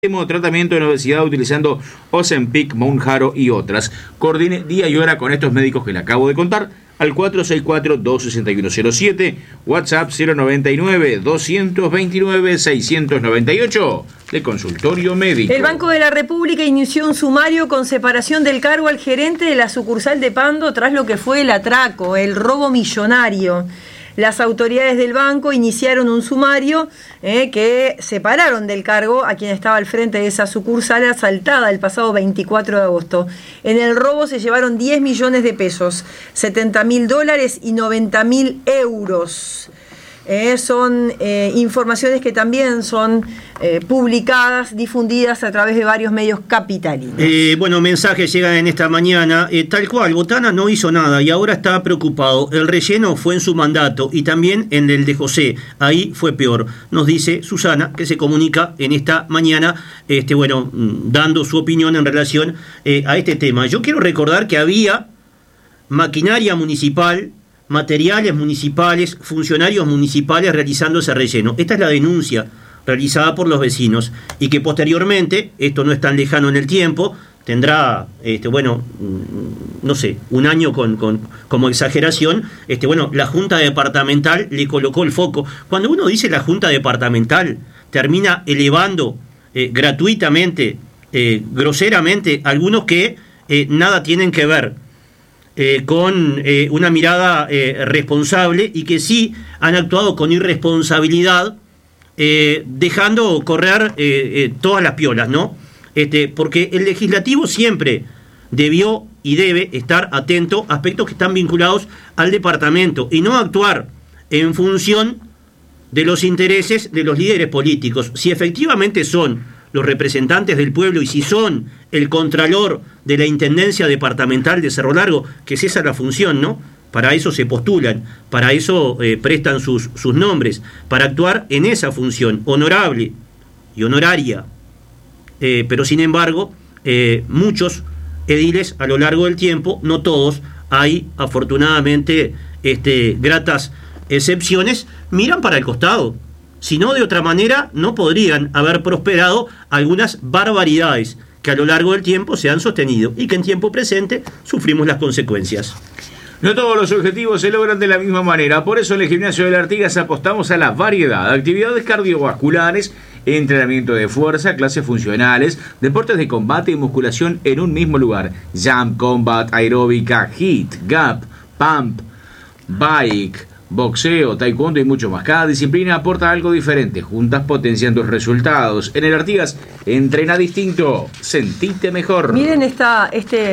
tratamiento de la obesidad utilizando Ozempic, Mounjaro y otras. Coordine día y hora con estos médicos que le acabo de contar al 464-26107, WhatsApp 099-229-698 de consultorio médico. El Banco de la República inició un sumario con separación del cargo al gerente de la sucursal de Pando tras lo que fue el atraco, el robo millonario. Las autoridades del banco iniciaron un sumario que separaron del cargo a quien estaba al frente de esa sucursal asaltada el pasado 24 de agosto. En el robo se llevaron 10 millones de pesos, $70.000 y 90.000 euros. Son informaciones que también son publicadas, difundidas a través de varios medios capitalinos. Mensajes llegan en esta mañana. Tal cual, Botana no hizo nada y ahora está preocupado. El relleno fue en su mandato y también en el de José. Ahí fue peor, nos dice Susana, que se comunica en esta mañana, dando su opinión en relación a este tema. Yo quiero recordar que había maquinaria municipal, materiales municipales, funcionarios municipales realizando ese relleno. Esta es la denuncia realizada por los vecinos y que posteriormente, esto no es tan lejano en el tiempo, tendrá, un año como exageración, la Junta Departamental le colocó el foco. Cuando uno dice la Junta Departamental, termina elevando gratuitamente, groseramente, algunos que nada tienen que ver con una mirada responsable y que sí han actuado con irresponsabilidad, dejando correr todas las piolas, ¿no? Porque el legislativo siempre debió y debe estar atento a aspectos que están vinculados al departamento y no actuar en función de los intereses de los líderes políticos. Si efectivamente son los representantes del pueblo y si son el contralor de la Intendencia Departamental de Cerro Largo, que es esa la función, ¿no? Para eso se postulan, para eso prestan sus nombres, para actuar en esa función honorable y honoraria. Pero sin embargo, muchos ediles a lo largo del tiempo, no todos, hay afortunadamente gratas excepciones, miran para el costado. Si no, de otra manera, no podrían haber prosperado algunas barbaridades que a lo largo del tiempo se han sostenido y que en tiempo presente sufrimos las consecuencias. No todos los objetivos se logran de la misma manera, por eso en el Gimnasio de la Artigas apostamos a la variedad, actividades cardiovasculares, entrenamiento de fuerza, clases funcionales, deportes de combate y musculación en un mismo lugar. Jump, combat, aeróbica, hit, gap, pump, bike, boxeo, taekwondo y mucho más. Cada disciplina aporta algo diferente. Juntas potencian tus resultados. En el Artigas, entrena distinto. Sentite mejor. Miren esta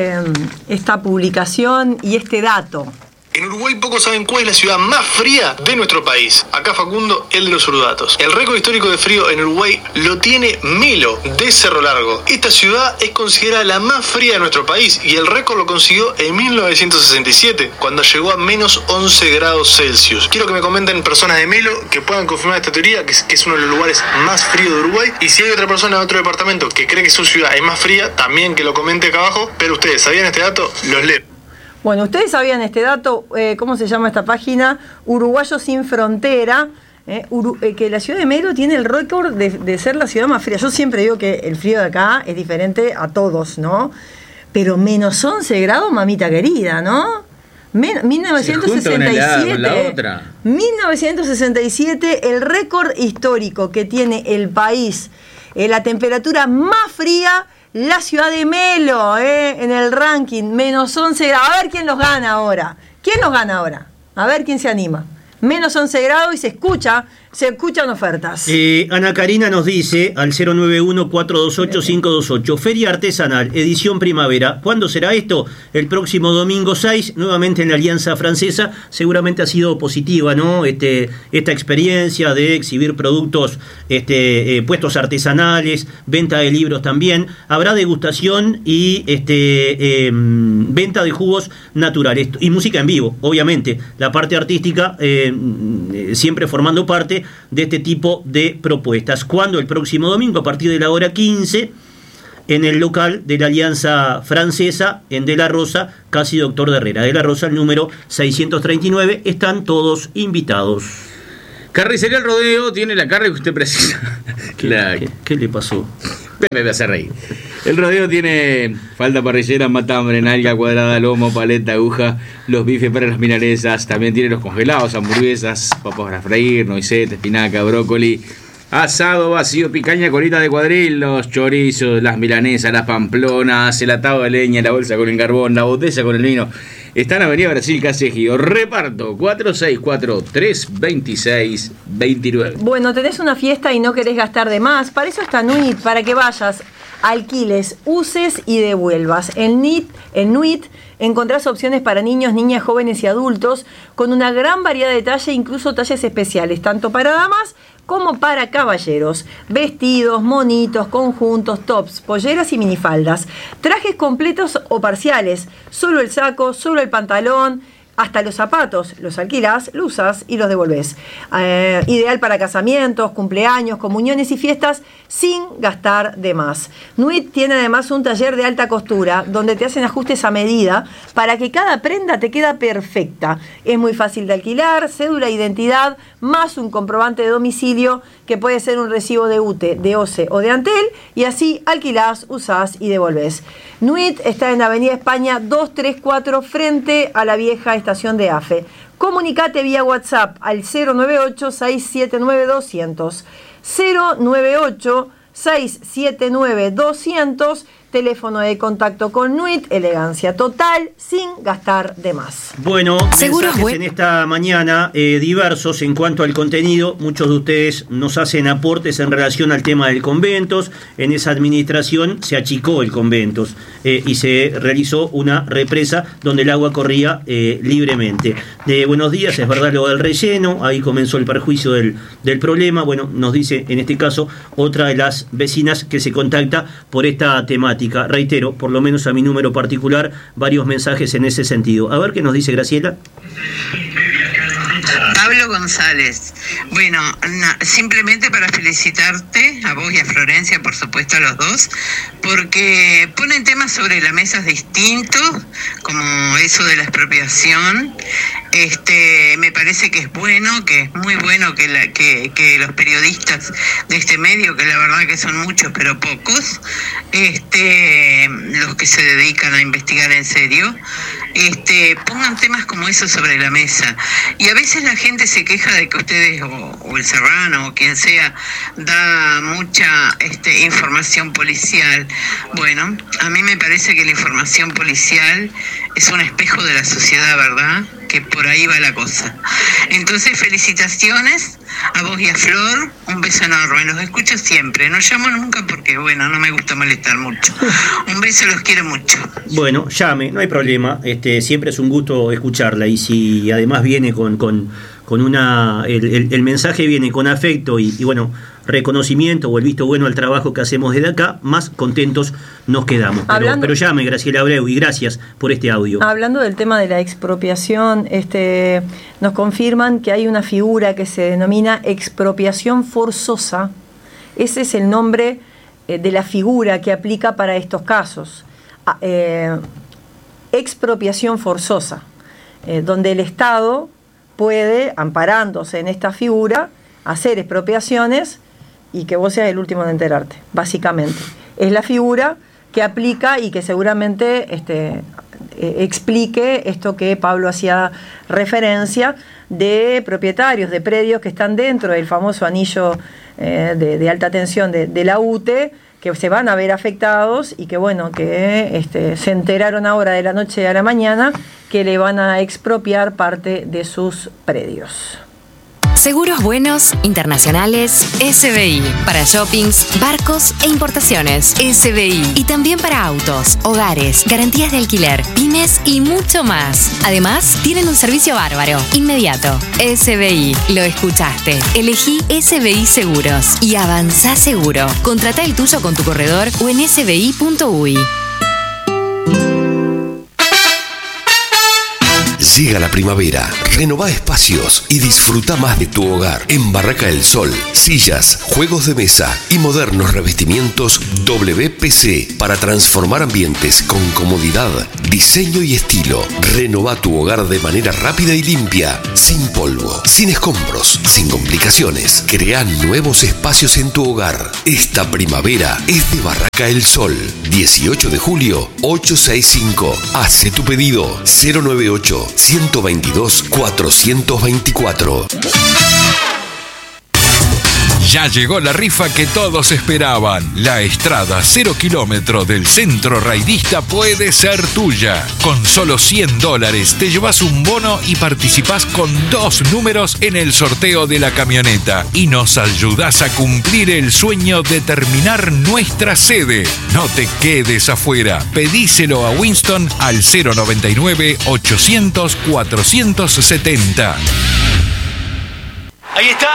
publicación y este dato. En Uruguay pocos saben cuál es la ciudad más fría de nuestro país. Acá Facundo, el de los Urudatos. El récord histórico de frío en Uruguay lo tiene Melo, de Cerro Largo. Esta ciudad es considerada la más fría de nuestro país y el récord lo consiguió en 1967, cuando llegó a menos 11 grados Celsius. Quiero que me comenten personas de Melo que puedan confirmar esta teoría, que es uno de los lugares más fríos de Uruguay. Y si hay otra persona de otro departamento que cree que su ciudad es más fría, también que lo comente acá abajo. Pero ustedes, ¿sabían este dato? Los leo. Bueno, ustedes sabían este dato, ¿cómo se llama esta página? Uruguayos sin Frontera, que la ciudad de Melo tiene el récord de ser la ciudad más fría. Yo siempre digo que el frío de acá es diferente a todos, ¿no? Pero menos 11 grados, mamita querida, ¿no? 1967, el récord histórico que tiene el país, la temperatura más fría, la ciudad de Melo, en el ranking, menos 11 grados. A ver quién los gana ahora. ¿Quién los gana ahora? A ver quién se anima. Menos 11 grados y se escuchan ofertas. Ana Karina nos dice al 091-428-528, Feria Artesanal, edición primavera. ¿Cuándo será esto? El próximo domingo 6, nuevamente en la Alianza Francesa. Seguramente ha sido positiva, ¿no? Esta experiencia de exhibir productos, puestos artesanales, venta de libros también. Habrá degustación y venta de jugos naturales y música en vivo, obviamente. La parte artística siempre formando parte de este tipo de propuestas. Cuando el próximo domingo, a partir de la hora 15, en el local de la Alianza Francesa, en De la Rosa, casi Doctor de Herrera. De la Rosa, el número 639, están todos invitados. Carnicería El Rodeo tiene la carne que usted precisa. ¿Qué le pasó? Me hace reír. El Rodeo tiene falda parrillera, matambre, nalga cuadrada, lomo, paleta, aguja, los bifes para las milanesas. También tiene los congelados, hamburguesas, papas para freír, noisetas, espinaca, brócoli, asado, vacío, picaña, colita de cuadril, los chorizos, las milanesas, las pamplonas, el atado de leña, la bolsa con el carbón, la botella con el vino. Está en Avenida Brasil, casi Ejido. Reparto 464-326-29. Bueno, tenés una fiesta y no querés gastar de más. Para eso está NUIT, para que vayas, alquiles, uses y devuelvas. En NUIT encontrás opciones para niños, niñas, jóvenes y adultos con una gran variedad de talles, incluso talles especiales, tanto para damas como para caballeros. Vestidos, monitos, conjuntos, tops, polleras y minifaldas. Trajes completos o parciales. Solo el saco, solo el pantalón. Hasta los zapatos, los alquilás, los usás y los devolvés. Ideal para casamientos, cumpleaños, comuniones y fiestas sin gastar de más. NUIT tiene además un taller de alta costura donde te hacen ajustes a medida para que cada prenda te queda perfecta. Es muy fácil de alquilar, cédula de identidad, más un comprobante de domicilio que puede ser un recibo de UTE, de OCE o de Antel, y así alquilás, usás y devolvés. NUIT está en Avenida España 234 frente a la vieja estación de AFE. Comunicate vía WhatsApp al 098-679-200. 098-679-200. Teléfono de contacto con NUIT, elegancia total, sin gastar de más. Bueno, mensajes en esta mañana diversos en cuanto al contenido. Muchos de ustedes nos hacen aportes en relación al tema del conventos. En esa administración se achicó el conventos y se realizó una represa donde el agua corría libremente. Buenos días, es verdad lo del relleno, ahí comenzó el perjuicio del problema. Bueno, nos dice en este caso otra de las vecinas que se contacta por esta temática. Reitero, por lo menos a mi número particular, varios mensajes en ese sentido. A ver qué nos dice Graciela. Pablo González. Bueno, simplemente para felicitarte a vos y a Florencia, por supuesto a los dos, porque ponen temas sobre la mesa distintos, como eso de la expropiación. Me parece que es bueno, que es muy bueno que los periodistas de este medio, que la verdad que son muchos pero pocos, los que se dedican a investigar en serio, pongan temas como eso sobre la mesa. Y a veces la gente se queja de que ustedes o el Serrano o quien sea da mucha información policial. Bueno, a mí me parece que la información policial es un espejo de la sociedad, ¿verdad? Que por ahí va la cosa. Entonces, felicitaciones a vos y a Flor, un beso enorme, los escucho siempre, no llamo nunca porque, bueno, no me gusta molestar mucho. Un beso, los quiero mucho. Bueno, llame, no hay problema, siempre es un gusto escucharla, y si además viene con una, el mensaje viene con afecto y bueno, reconocimiento o el visto bueno al trabajo que hacemos desde acá, más contentos nos quedamos. Pero llame, Graciela Abreu, y gracias por este audio. Hablando del tema de la expropiación, nos confirman que hay una figura que se denomina expropiación forzosa. Ese es el nombre de la figura que aplica para estos casos. Expropiación forzosa, donde el Estado puede, amparándose en esta figura, hacer expropiaciones y que vos seas el último en enterarte, básicamente. Es la figura que aplica y que seguramente explique esto que Pablo hacía referencia de propietarios de predios que están dentro del famoso anillo de alta tensión de la UTE, que se van a ver afectados y que bueno, que se enteraron ahora de la noche a la mañana que le van a expropiar parte de sus predios. Seguros buenos, internacionales, SBI. Para shoppings, barcos e importaciones, SBI. Y también para autos, hogares, garantías de alquiler, pymes y mucho más. Además, tienen un servicio bárbaro, inmediato. SBI, lo escuchaste. Elegí SBI Seguros y avanzá seguro. Contratá el tuyo con tu corredor o en sbi.uy. Llega la primavera, renová espacios y disfruta más de tu hogar. En Barraca del Sol, sillas, juegos de mesa y modernos revestimientos WPC para transformar ambientes con comodidad, diseño y estilo. Renová tu hogar de manera rápida y limpia, sin polvo, sin escombros, sin complicaciones. Crea nuevos espacios en tu hogar. Esta primavera es de Barraca El Sol. 18 de julio, 865. Hace tu pedido 098-122-424. Ya llegó la rifa que todos esperaban. La Estrada 0 kilómetro del Centro Raidista puede ser tuya. Con solo $100 te llevas un bono y participás con 2 números en el sorteo de la camioneta. Y nos ayudás a cumplir el sueño de terminar nuestra sede. No te quedes afuera. Pedíselo a Winston al 099-800-470. ¡Ahí está!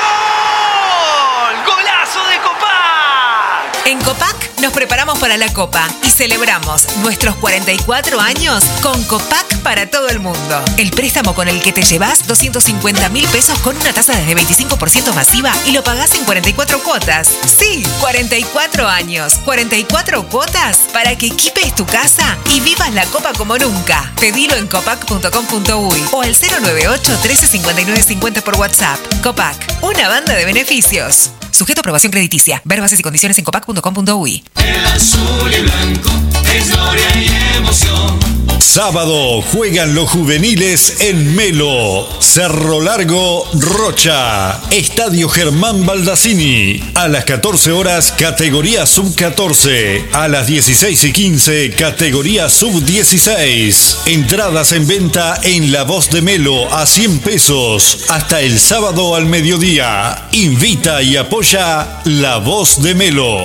En Copac nos preparamos para la Copa y celebramos nuestros 44 años con Copac para todo el mundo. El préstamo con el que te llevas 250.000 pesos con una tasa desde 25% masiva y lo pagás en 44 cuotas. Sí, 44 años, 44 cuotas para que equipes tu casa y vivas la Copa como nunca. Pedilo en copac.com.uy o al 098-1359-50 por WhatsApp. Copac, una banda de beneficios. Sujeto a aprobación crediticia. Ver bases y condiciones en copac.com.uy. El azul y blanco es gloria y emoción. Sábado juegan los juveniles en Melo, Cerro Largo, Rocha, Estadio Germán Baldassini. A las 14 horas, categoría sub-14. A las 16:15, categoría sub-16. Entradas en venta en La Voz de Melo a 100 pesos hasta el sábado al mediodía. Invita y apoya La Voz de Melo.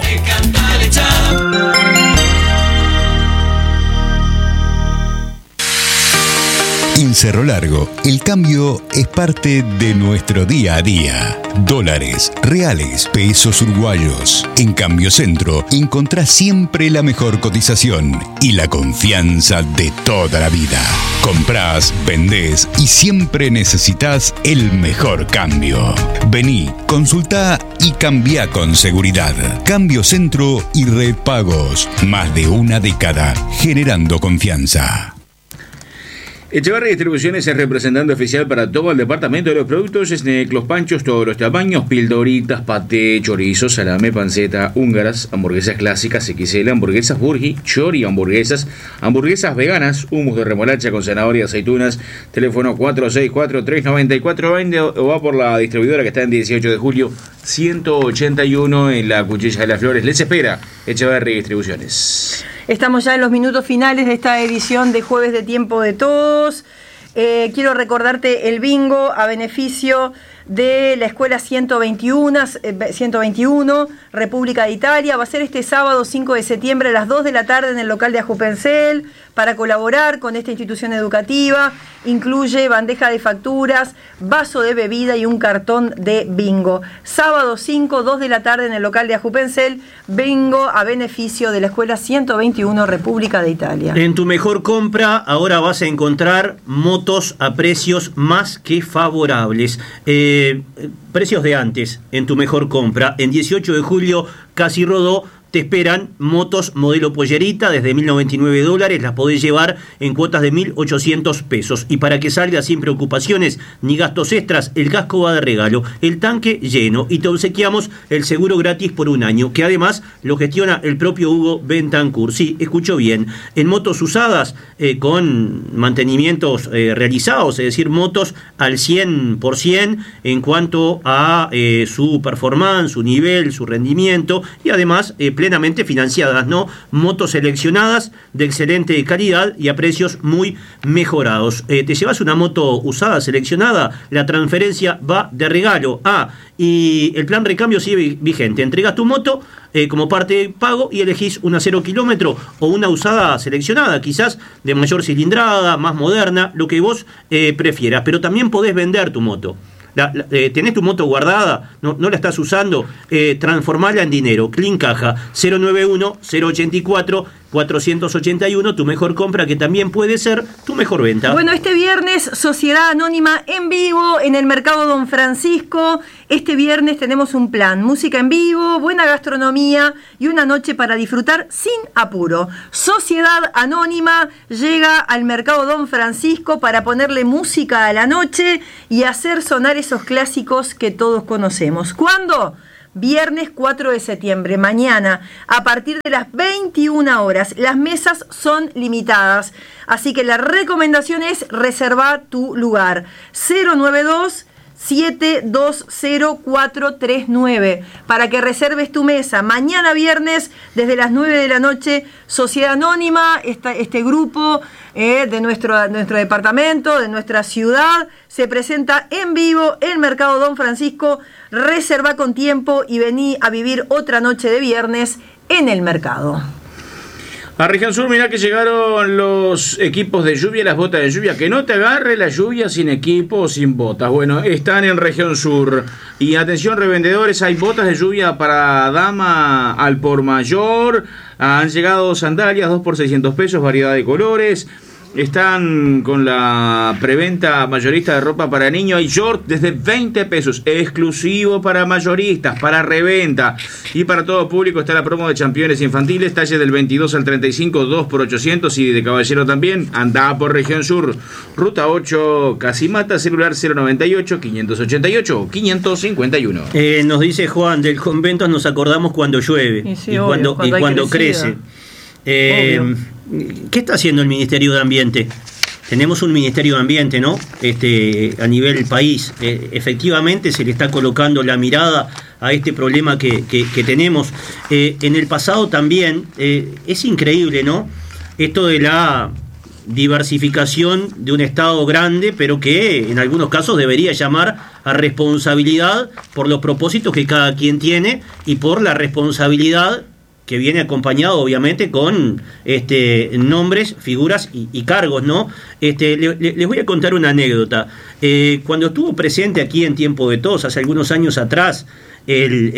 En Cerro Largo, el cambio es parte de nuestro día a día. Dólares, reales, pesos uruguayos. En Cambio Centro encontrás siempre la mejor cotización y la confianza de toda la vida. Comprás, vendés y siempre necesitas el mejor cambio. Vení, consultá y cambiá con seguridad. Cambio Centro y Red Pagos. Más de una década generando confianza. Echevarri Distribuciones es representante oficial para todo el departamento de los productos snack, los panchos, todos los tamaños, pildoritas, paté, chorizo, salame, panceta, húngaras, hamburguesas clásicas, XL, hamburguesas burgi, chori, hamburguesas veganas, hummus de remolacha con zanahoria y aceitunas, teléfono 464-394-20 o va por la distribuidora que está en 18 de julio 181 en la Cuchilla de las Flores. Les espera Echevarri Distribuciones. Estamos ya en los minutos finales de esta edición de Jueves de Tiempo de Todos. Quiero recordarte el bingo a beneficio de la Escuela 121, República de Italia. Va a ser este sábado 5 de septiembre a las 2 de la tarde en el local de Ajupencel. Para colaborar con esta institución educativa, incluye bandeja de facturas, vaso de bebida y un cartón de bingo. Sábado 5, 2 de la tarde en el local de Ajupencel, bingo a beneficio de la Escuela 121, República de Italia. En tu mejor compra ahora vas a encontrar motos a precios más que favorables. Precios de antes, en tu mejor compra. En 18 de julio, Casi Rodó, te esperan motos modelo pollerita desde $1.099, las podés llevar en cuotas de $1.800. Y para que salgas sin preocupaciones ni gastos extras, el casco va de regalo, el tanque lleno y te obsequiamos el seguro gratis por un año, que además lo gestiona el propio Hugo Bentancur. Sí, escuchó bien, en motos usadas con mantenimientos realizados, es decir, motos al 100% en cuanto a su performance, su nivel, su rendimiento y además plenamente financiadas, ¿no? Motos seleccionadas de excelente calidad y a precios muy mejorados. Te llevas una moto usada, seleccionada, la transferencia va de regalo. Y el plan recambio sigue vigente. Entregas tu moto como parte de pago y elegís una 0 kilómetro o una usada seleccionada, quizás de mayor cilindrada, más moderna, lo que vos prefieras. Pero también podés vender tu moto. Tenés tu moto guardada, no la estás usando, transformala en dinero. Clean Caja 091-084 481, tu mejor compra, que también puede ser tu mejor venta. Bueno, este viernes, Sociedad Anónima en vivo en el Mercado Don Francisco. Este viernes tenemos un plan: música en vivo, buena gastronomía y una noche para disfrutar sin apuro. Sociedad Anónima llega al Mercado Don Francisco para ponerle música a la noche y hacer sonar esos clásicos que todos conocemos. ¿Cuándo? Viernes 4 de septiembre, mañana, a partir de las 21 horas. Las mesas son limitadas, así que la recomendación es reservar tu lugar. 092-720-439 para que reserves tu mesa. Mañana viernes, desde las 9 de la noche, Sociedad Anónima, este grupo de nuestro departamento, de nuestra ciudad, se presenta en vivo en Mercado Don Francisco. Reserva con tiempo y vení a vivir otra noche de viernes en el mercado. A Región Sur, mirá que llegaron los equipos de lluvia, las botas de lluvia. Que no te agarre la lluvia sin equipo o sin botas. Bueno, están en Región Sur. Y atención, revendedores, hay botas de lluvia para dama al por mayor. Han llegado sandalias, 2 por 600 pesos, variedad de colores. Están con la preventa mayorista de ropa para niños. Hay short desde 20 pesos, exclusivo para mayoristas, para reventa. Y para todo público está la promo de championes infantiles, talle del 22 al 35, 2 por 800. Y de caballero también, andá por Región Sur. Ruta 8, Casimata, celular 098-588-551. Nos dice Juan, del convento nos acordamos cuando llueve y cuando crece. ¿Qué está haciendo el Ministerio de Ambiente? Tenemos un Ministerio de Ambiente, ¿no? A nivel país. Efectivamente se le está colocando la mirada a este problema que tenemos. En el pasado también es increíble, ¿no? Esto de la diversificación de un Estado grande, pero que en algunos casos debería llamar a responsabilidad por los propósitos que cada quien tiene y por la responsabilidad que viene acompañado obviamente con nombres, figuras y cargos, ¿no? Les voy a contar una anécdota. Cuando estuvo presente aquí en Tiempo de Tos, hace algunos años atrás, el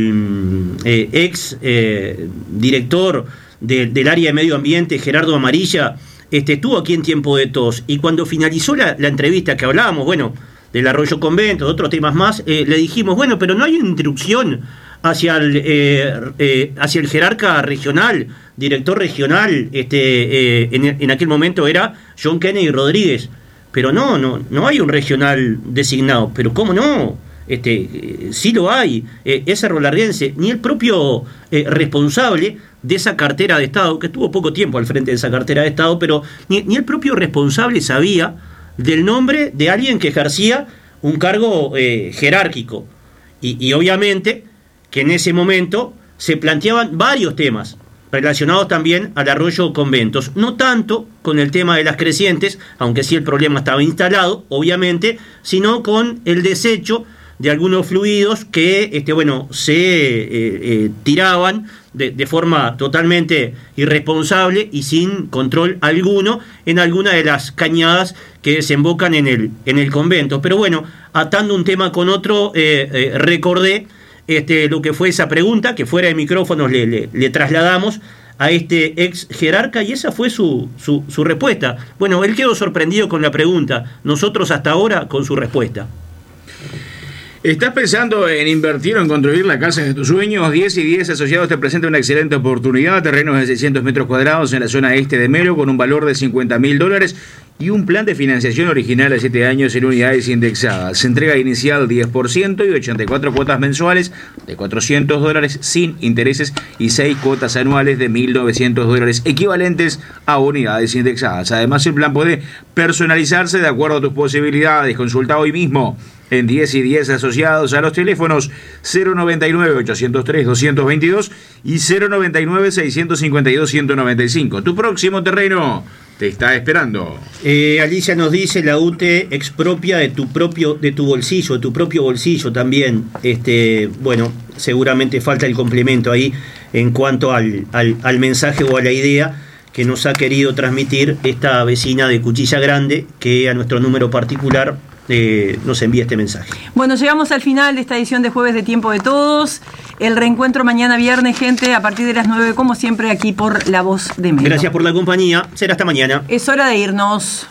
ex director del área de medio ambiente, Gerardo Amarilla, estuvo aquí en Tiempo de Tos, y cuando finalizó la entrevista que hablábamos, bueno, del Arroyo Convento, de otros temas más, le dijimos, bueno, pero no hay una instrucción hacia el jerarca regional, director regional, en aquel momento era John Kennedy Rodríguez, pero no hay un regional designado. Pero ¿cómo no? Sí lo hay. Es cerrolarriense. Ni el propio responsable de esa cartera de Estado, que estuvo poco tiempo al frente de esa cartera de Estado, pero ni el propio responsable sabía del nombre de alguien que ejercía un cargo jerárquico. Y obviamente que en ese momento se planteaban varios temas relacionados también al Arroyo Conventos, no tanto con el tema de las crecientes, aunque sí el problema estaba instalado, obviamente, sino con el desecho de algunos fluidos que se tiraban de forma totalmente irresponsable y sin control alguno en alguna de las cañadas que desembocan en el convento. Pero bueno, atando un tema con otro, recordé lo que fue esa pregunta, que fuera de micrófonos le trasladamos a este ex jerarca, y esa fue su respuesta. Bueno, él quedó sorprendido con la pregunta, nosotros hasta ahora con su respuesta. ¿Estás pensando en invertir o en construir la casa de tus sueños? 10 y 10 Asociados te presenta una excelente oportunidad. Terrenos de 600 metros cuadrados en la zona este de Melo con un valor de $50.000 y un plan de financiación original a 7 años en unidades indexadas. Entrega inicial 10% y 84 cuotas mensuales de $400 sin intereses y 6 cuotas anuales de $1.900 equivalentes a unidades indexadas. Además, el plan puede personalizarse de acuerdo a tus posibilidades. Consulta hoy mismo en 10 y 10 Asociados a los teléfonos 099-803-222 y 099-652-195. Tu próximo terreno te está esperando. Alicia nos dice, la UTE expropia de tu bolsillo, de tu propio bolsillo también. Bueno, seguramente falta el complemento ahí en cuanto al mensaje o a la idea que nos ha querido transmitir esta vecina de Cuchilla Grande, que a nuestro número particular nos envíe este mensaje. Bueno, llegamos al final de esta edición de Jueves de Tiempo de Todos. El reencuentro mañana viernes, gente, a partir de las 9, como siempre, aquí por La Voz de Melo. Gracias por la compañía. Será hasta mañana. Es hora de irnos.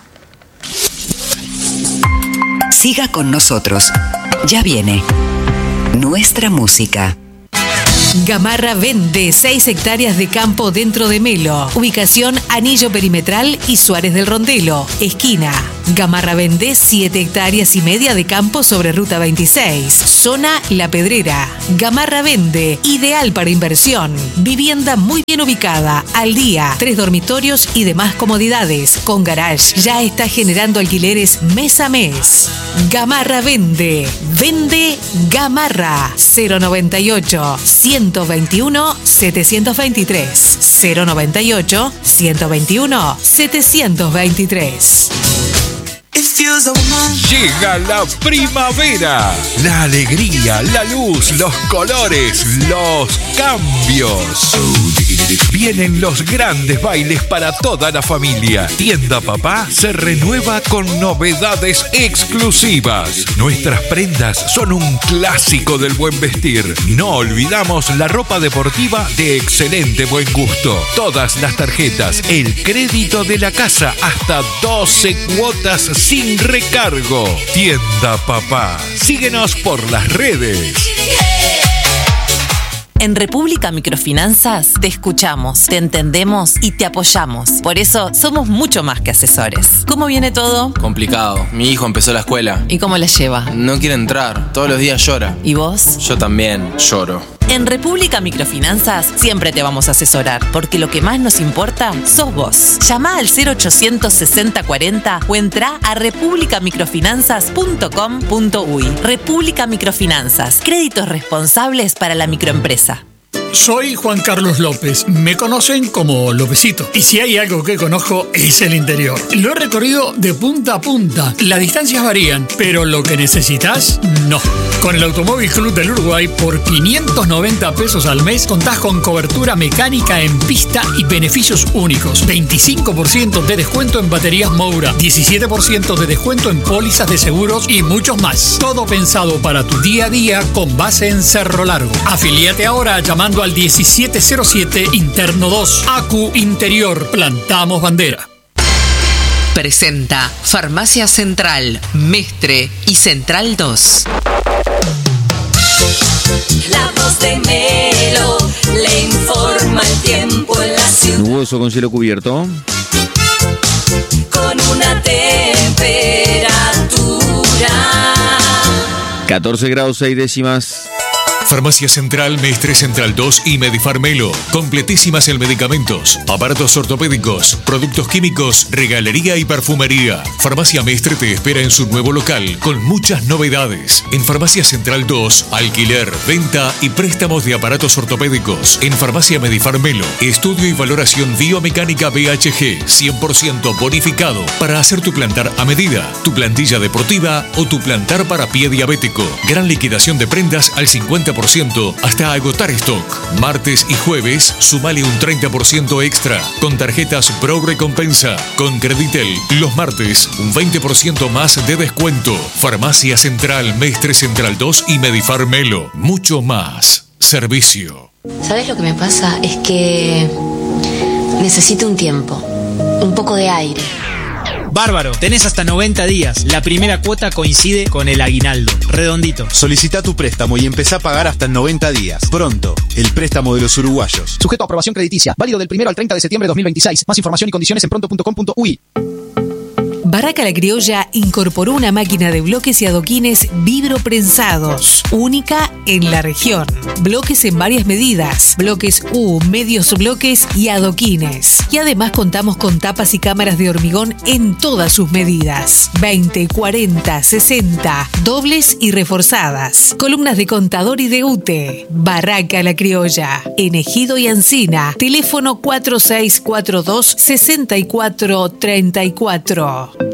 Siga con nosotros. Ya viene nuestra música. Gamarra vende 6 hectáreas de campo dentro de Melo. Ubicación Anillo Perimetral y Suárez del Rondelo, esquina. Gamarra vende 7 hectáreas y media de campo sobre Ruta 26, zona La Pedrera. Gamarra vende, ideal para inversión. Vivienda muy bien ubicada, al día, 3 dormitorios y demás comodidades, con garage. Ya está generando alquileres mes a mes. Gamarra vende. Vende Gamarra. 098 121 723. 098 121 723. Llega la primavera, la alegría, la luz, los colores, los cambios. Vienen los grandes bailes para toda la familia. Tienda Papá se renueva con novedades exclusivas. Nuestras prendas son un clásico del buen vestir. No olvidamos la ropa deportiva de excelente buen gusto. Todas las tarjetas, el crédito de la casa, hasta 12 cuotas sin recargo. Tienda Papá. Síguenos por las redes. En República Microfinanzas te escuchamos, te entendemos y te apoyamos. Por eso somos mucho más que asesores. ¿Cómo viene todo? Complicado. Mi hijo empezó la escuela. ¿Y cómo la lleva? No quiere entrar. Todos los días llora. ¿Y vos? Yo también lloro. En República Microfinanzas siempre te vamos a asesorar, porque lo que más nos importa sos vos. Llama al 0800 60 40 o entra a republicamicrofinanzas.com.uy. República Microfinanzas, créditos responsables para la microempresa. Soy Juan Carlos López, me conocen como Lópezito, y si hay algo que conozco es el interior. Lo he recorrido de punta a punta, las distancias varían, pero lo que necesitas, no. Con el Automóvil Club del Uruguay, por 590 pesos al mes, contás con cobertura mecánica en pista y beneficios únicos. 25% de descuento en baterías Moura, 17% de descuento en pólizas de seguros y muchos más. Todo pensado para tu día a día con base en Cerro Largo. Afiliate ahora llamando al 1707 Interno 2. ACU Interior. Plantamos bandera. Presenta Farmacia Central, Mestre y Central 2. La Voz de Melo le informa el tiempo en la ciudad. Nuboso con cielo cubierto. Con una temperatura 14 grados 6 décimas. Farmacia Central, Mestre Central 2 y Medifarmelo. Completísimas en medicamentos, aparatos ortopédicos, productos químicos, regalería y perfumería. Farmacia Mestre te espera en su nuevo local con muchas novedades. En Farmacia Central 2, alquiler, venta y préstamos de aparatos ortopédicos. En Farmacia Medifarmelo, estudio y valoración biomecánica BHG 100% bonificado para hacer tu plantar a medida, tu plantilla deportiva o tu plantar para pie diabético. Gran liquidación de prendas al 50% hasta agotar stock. Martes y jueves, sumale un 30% extra con tarjetas Pro Recompensa. Con Creditel, los martes, un 20% más de descuento. Farmacia Central, Mestre Central 2 y Medifarmelo. Mucho más. Servicio. ¿Sabes lo que me pasa? Es que necesito un tiempo, un poco de aire. Bárbaro, tenés hasta 90 días. La primera cuota coincide con el aguinaldo. Redondito. Solicita tu préstamo y empezá a pagar hasta en 90 días. Pronto, el préstamo de los uruguayos. Sujeto a aprobación crediticia. Válido del 1 al 30 de septiembre de 2026. Más información y condiciones en pronto.com.uy. Barraca La Criolla incorporó una máquina de bloques y adoquines vibroprensados, única en la región. Bloques en varias medidas, bloques U, medios bloques y adoquines. Y además contamos con tapas y cámaras de hormigón en todas sus medidas. 20, 40, 60, dobles y reforzadas. Columnas de contador y de UTE. Barraca La Criolla, en Ejido y Encina. Teléfono 4642 6434.